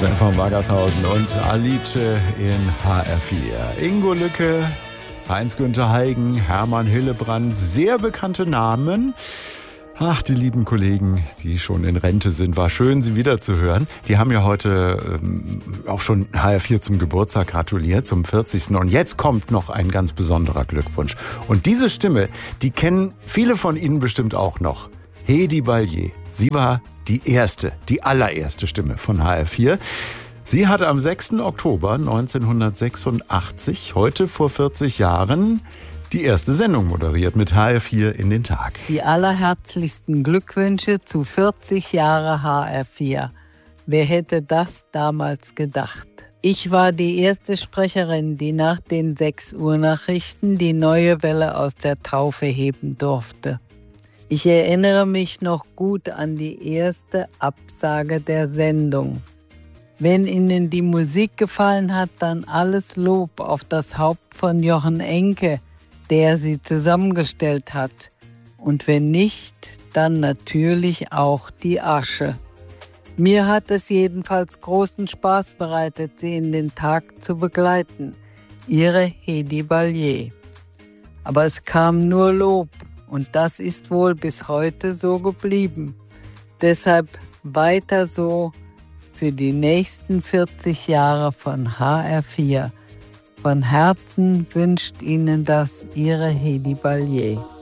Stefan Waggershausen und Alice in HR4. Ingo Lücke, Heinz-Günther Heigen, Hermann Hillebrand, sehr bekannte Namen. Ach, die lieben Kollegen, die schon in Rente sind, war schön, sie wiederzuhören. Die haben ja heute auch schon HR4 zum Geburtstag gratuliert, zum 40. Und jetzt kommt noch ein ganz besonderer Glückwunsch. Und diese Stimme, die kennen viele von Ihnen bestimmt auch noch. Hedi Ballier. Sie war die allererste Stimme von HR4. Sie hat am 6. Oktober 1986, heute vor 40 Jahren, die erste Sendung moderiert mit HR4 in den Tag. Die allerherzlichsten Glückwünsche zu 40 Jahre HR4. Wer hätte das damals gedacht? Ich war die erste Sprecherin, die nach den 6 Uhr Nachrichten die neue Welle aus der Taufe heben durfte. Ich erinnere mich noch gut an die erste Absage der Sendung. Wenn Ihnen die Musik gefallen hat, dann alles Lob auf das Haupt von Jochen Enke, der sie zusammengestellt hat. Und wenn nicht, dann natürlich auch die Asche. Mir hat es jedenfalls großen Spaß bereitet, sie in den Tag zu begleiten. Ihre Hedi Ballier. Aber es kam nur Lob. Und das ist wohl bis heute so geblieben. Deshalb weiter so für die nächsten 40 Jahre von HR4. Von Herzen wünscht Ihnen das Ihre Hedi Ballier.